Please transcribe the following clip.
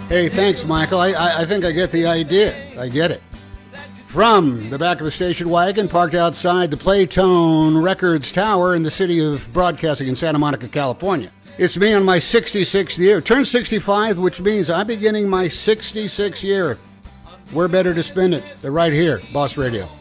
Hey, thanks, Michael. I think I get the idea. I get it. From the back of a station wagon parked outside the Playtone Records Tower in the city of broadcasting in Santa Monica, California. It's me on my 66th year. Turned 65, which means I'm beginning my 66th year. Where better to spend it than right here, Boss Radio.